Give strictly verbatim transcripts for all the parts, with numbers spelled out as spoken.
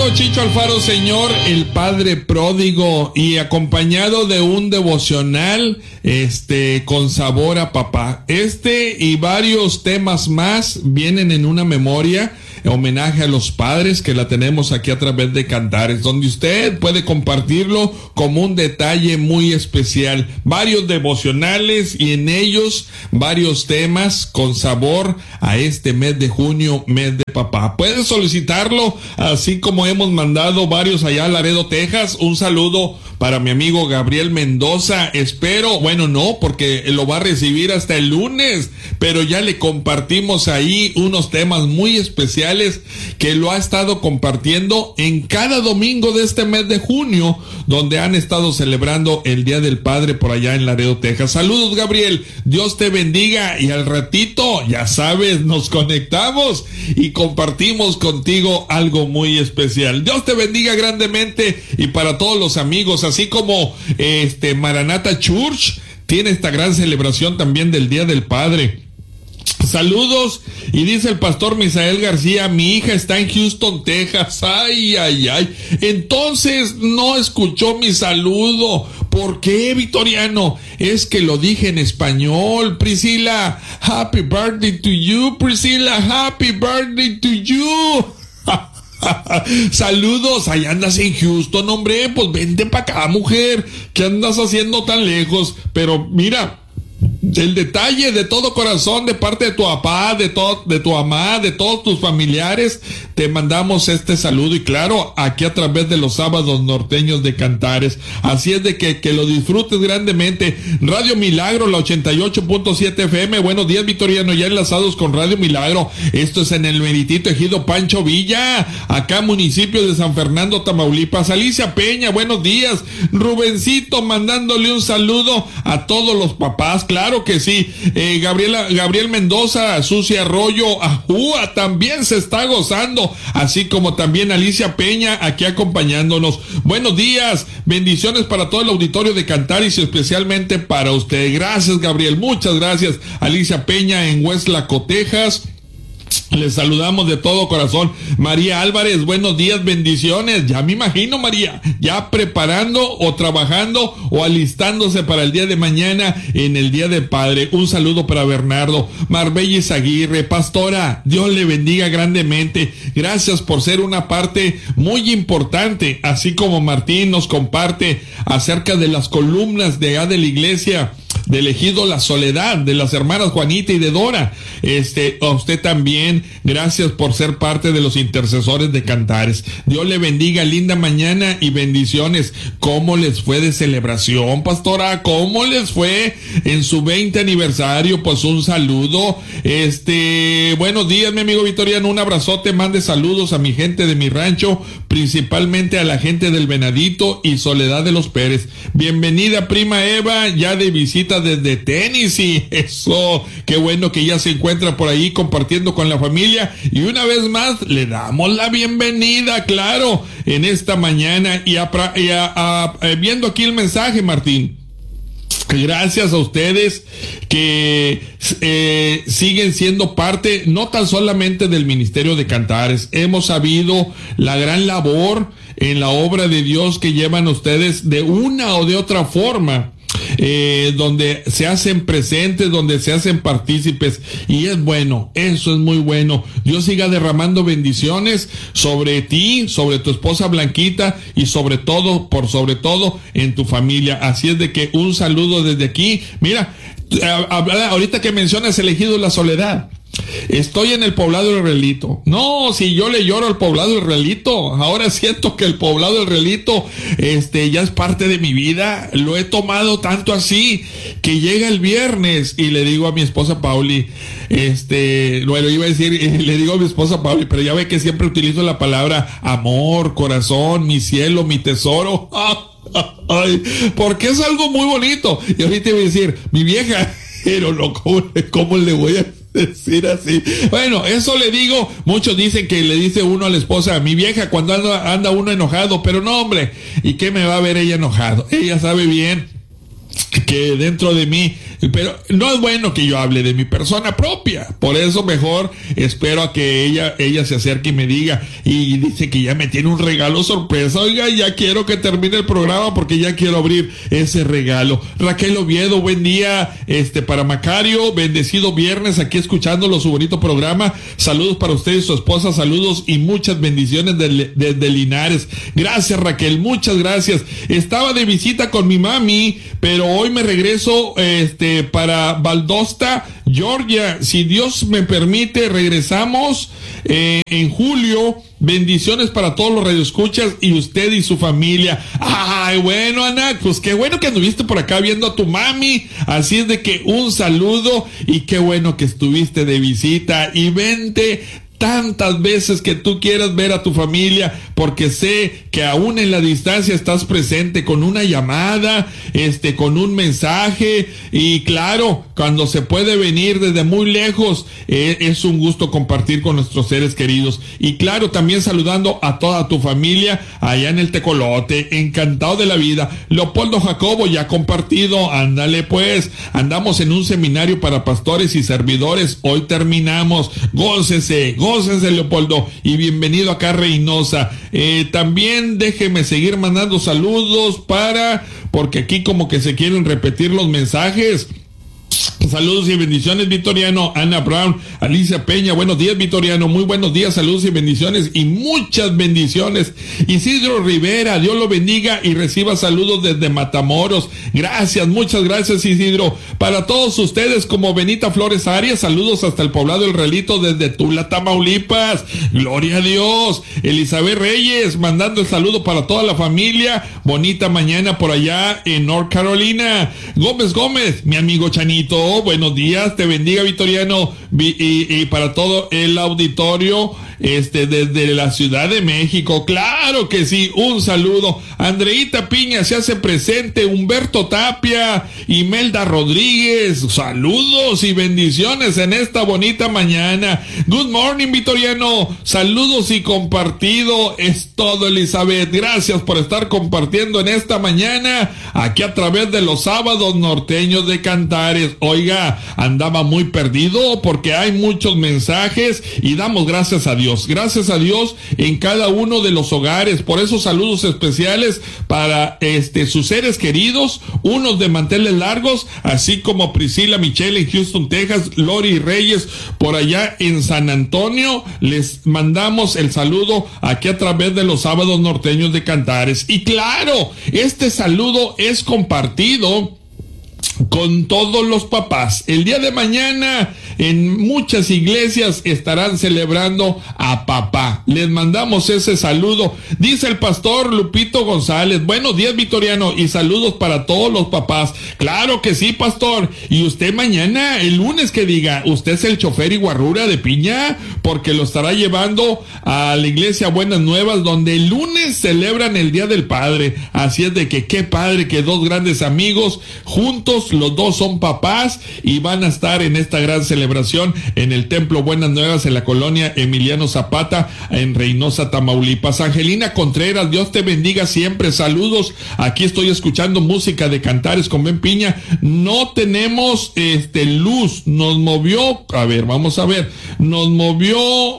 amigo Chicho Alfaro, señor, el Padre Pródigo, y acompañado de un devocional, este, con sabor a papá. Este y varios temas más vienen en una memoria, homenaje a los padres, que la tenemos aquí a través de Cantares, donde usted puede compartirlo como un detalle muy especial. Varios devocionales y en ellos varios temas con sabor a este mes de junio, mes de papá. Puede solicitarlo, así como hemos mandado varios allá a Laredo, Texas. Un saludo para mi amigo Gabriel Mendoza. Espero, bueno, no, porque lo va a recibir hasta el lunes, pero ya le compartimos ahí unos temas muy especiales que lo ha estado compartiendo en cada domingo de este mes de junio, donde han estado celebrando el Día del Padre por allá en Laredo, Texas. Saludos, Gabriel, Dios te bendiga, y al ratito, ya sabes, nos conectamos y compartimos contigo algo muy especial. Dios te bendiga grandemente, y para todos los amigos, así como este Maranatha Church tiene esta gran celebración también del Día del Padre. Saludos, y dice el pastor Misael García, mi hija está en Houston, Texas. Ay, ay, ay. Entonces no escuchó mi saludo. ¿Por qué, Victoriano? Es que lo dije en español. Priscila, happy birthday to you, Priscila, happy birthday to you. Saludos, allá andas en Houston, hombre, pues vente para acá, mujer. ¿Qué andas haciendo tan lejos? Pero mira, el detalle de todo corazón, de parte de tu papá, de todo, de tu mamá, de todos tus familiares, te mandamos este saludo, y claro, aquí a través de los sábados norteños de Cantares. Así es de que, que lo disfrutes grandemente. Radio Milagro, la ochenta y ocho punto siete F M. Buenos días, Victoriano, ya enlazados con Radio Milagro. Esto es en el meritito ejido Pancho Villa, acá municipio de San Fernando, Tamaulipas. Alicia Peña, buenos días. Rubencito, mandándole un saludo a todos los papás, claro que sí. eh, Gabriela, Gabriel Mendoza, Sucia Arroyo, Ajúa, también se está gozando, así como también Alicia Peña aquí acompañándonos. Buenos días, bendiciones para todo el auditorio de Cantares y especialmente para usted. Gracias, Gabriel, muchas gracias. Alicia Peña en Westlaco, Texas. Les saludamos de todo corazón. María Álvarez, buenos días, bendiciones. Ya me imagino, María, ya preparando o trabajando o alistándose para el día de mañana en el Día del Padre. Un saludo para Bernardo. Marbella Aguirre, pastora, Dios le bendiga grandemente. Gracias por ser una parte muy importante, así como Martín nos comparte acerca de las columnas de allá de la iglesia del ejido La Soledad, de las hermanas Juanita y de Dora. Este, a usted también, gracias por ser parte de los intercesores de Cantares. Dios le bendiga, linda mañana y bendiciones. ¿Cómo les fue de celebración, pastora? ¿Cómo les fue en su veinte aniversario? Pues un saludo. Este, buenos días, mi amigo Victoriano, un abrazote, mande saludos a mi gente de mi rancho, principalmente a la gente del Venadito y Soledad de los Pérez. Bienvenida, prima Eva, ya de visita desde Tennessee. Eso, qué bueno que ya se encuentra por ahí compartiendo con la familia, y una vez más le damos la bienvenida, claro, en esta mañana. Y, a, y a, a, a, viendo aquí el mensaje, Martín, gracias a ustedes que eh, siguen siendo parte no tan solamente del Ministerio de Cantares. Hemos sabido la gran labor en la obra de Dios que llevan ustedes de una o de otra forma, eh, donde se hacen presentes, donde se hacen partícipes, y es bueno, eso es muy bueno. Dios siga derramando bendiciones sobre ti, sobre tu esposa Blanquita, y sobre todo, por sobre todo, en tu familia. Así es de que un saludo desde aquí. Mira, ahorita que mencionas el ejido La Soledad, estoy en el poblado del Realito. No, si yo le lloro al poblado del Realito, ahora siento que el poblado del Realito, este, ya es parte de mi vida. Lo he tomado tanto así que llega el viernes y le digo a mi esposa Pauli, este, bueno, iba a decir, le digo a mi esposa Pauli, pero ya ve que siempre utilizo la palabra amor, corazón, mi cielo, mi tesoro. Ay, porque es algo muy bonito. Y ahorita iba a decir, mi vieja, pero no, ¿cómo, cómo le voy a decir así? Bueno, eso le digo. Muchos dicen que le dice uno a la esposa, mi vieja, cuando anda, anda uno enojado, pero no, hombre, ¿y qué me va a ver ella enojado? Ella sabe bien que que dentro de mí, pero no es bueno que yo hable de mi persona propia, por eso mejor espero a que ella, ella se acerque y me diga, y dice que ya me tiene un regalo sorpresa. Oiga, ya quiero que termine el programa porque ya quiero abrir ese regalo. Raquel Oviedo, buen día, este, para Macario, bendecido viernes, aquí escuchándolo, su bonito programa. Saludos para usted y su esposa, saludos y muchas bendiciones desde, desde Linares. Gracias, Raquel, muchas gracias. Estaba de visita con mi mami, pero hoy me regreso, este, para Valdosta, Georgia. Si Dios me permite, regresamos eh, en julio. Bendiciones para todos los radioescuchas y usted y su familia. Ay, bueno, Ana, pues qué bueno que anduviste por acá viendo a tu mami. Así es de que un saludo y qué bueno que estuviste de visita. Y vente tantas veces que tú quieras ver a tu familia, porque sé que aún en la distancia estás presente con una llamada, este, con un mensaje, y claro, cuando se puede venir desde muy lejos, eh, es un gusto compartir con nuestros seres queridos. Y claro, también saludando a toda tu familia allá en el Tecolote, encantado de la vida. Leopoldo Jacobo, ya compartido, ándale pues, andamos en un seminario para pastores y servidores, hoy terminamos, gócese, gócense, Leopoldo, y bienvenido acá a Reynosa. Eh, también déjeme seguir mandando saludos para, porque aquí como que se quieren repetir los mensajes. Saludos y bendiciones, Vitoriano. Ana Brown, Alicia Peña, buenos días, Vitoriano, muy buenos días, saludos y bendiciones, y muchas bendiciones. Isidro Rivera, Dios lo bendiga y reciba saludos desde Matamoros. Gracias, muchas gracias, Isidro. Para todos ustedes, como Benita Flores Arias, saludos hasta el poblado El Relito desde Tula, Tamaulipas. Gloria a Dios. Elizabeth Reyes, mandando el saludo para toda la familia. Bonita mañana por allá en North Carolina. Gómez Gómez, mi amigo Chanito, buenos días, te bendiga, Vitoriano, y, y, y para todo el auditorio, este, desde la Ciudad de México, claro que sí, un saludo. Andreita Piña se hace presente, Humberto Tapia, Imelda Rodríguez, saludos y bendiciones en esta bonita mañana. Good morning, Vitoriano, saludos y compartido, es todo, Elizabeth, gracias por estar compartiendo en esta mañana, aquí a través de los sábados norteños de Cantares. Oiga, andaba muy perdido porque hay muchos mensajes y damos gracias a Dios, gracias a Dios en cada uno de los hogares. Por esos saludos especiales para este sus seres queridos, unos de manteles largos, así como Priscila Michelle en Houston, Texas, Lori Reyes por allá en San Antonio. Les mandamos el saludo aquí a través de los sábados norteños de Cantares. Y claro, este saludo es compartido con todos los papás. El día de mañana en muchas iglesias estarán celebrando a papá. Les mandamos ese saludo. Dice el pastor Lupito González, buenos días, Vitoriano, y saludos para todos los papás. Claro que sí, pastor. Y usted mañana, el lunes, que diga, usted es el chofer y guarrura de Piña, porque lo estará llevando a la iglesia Buenas Nuevas, donde el lunes celebran el Día del Padre. Así es de que qué padre que dos grandes amigos juntos, los dos son papás y van a estar en esta gran celebración en el Templo Buenas Nuevas en la colonia Emiliano Zapata en Reynosa, Tamaulipas. Angelina Contreras, Dios te bendiga siempre, saludos. Aquí estoy escuchando música de Cantares con Ben Piña. No tenemos este luz, nos movió, a ver, vamos a ver, nos movió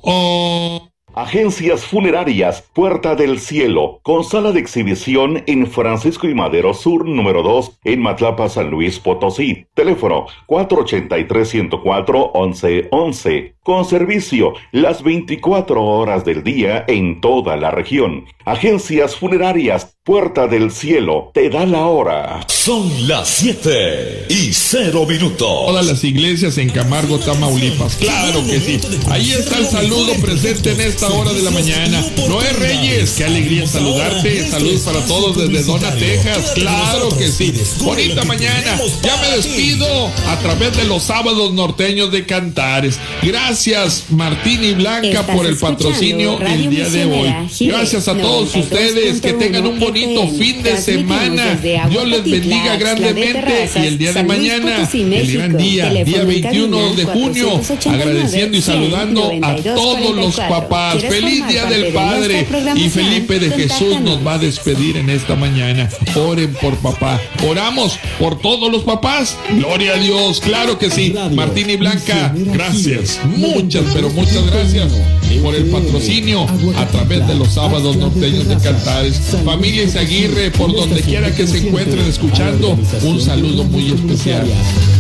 oh, Agencias Funerarias Puerta del Cielo, con sala de exhibición en Francisco y Madero Sur, número dos, en Matlapa, San Luis Potosí. Teléfono cuatro ochenta y tres, ciento cuatro, once once. Con servicio las veinticuatro horas del día en toda la región. Agencias Funerarias Puerta del Cielo, te da la hora. Son las siete y cero minutos. Todas las iglesias en Camargo, Tamaulipas. Claro que sí. Ahí está el saludo presente en esta hora de la mañana. Noé Reyes, qué alegría saludarte. Saludos para todos desde Dona, Texas. Claro que sí. Bonita mañana. Ya me despido a través de los sábados norteños de Cantares. Gracias, Martín y Blanca, por el patrocinio el día de hoy. Gracias a todos ustedes. Que tengan un bonito fin de semana. Dios les bendiga grandemente. Y el día de mañana, el gran día, día veintiuno de junio, agradeciendo y saludando a todos los papás. Feliz Día del Padre y Felipe de Jesús nos va a despedir en esta mañana. Oren por papá. Oramos por todos los papás. Gloria a Dios, claro que sí. Martín y Blanca, gracias. Muchas, pero muchas gracias por el patrocinio a través de los sábados norteños de Cantares. Familia Izaguirre, por donde quiera que se encuentren escuchando, un saludo muy especial.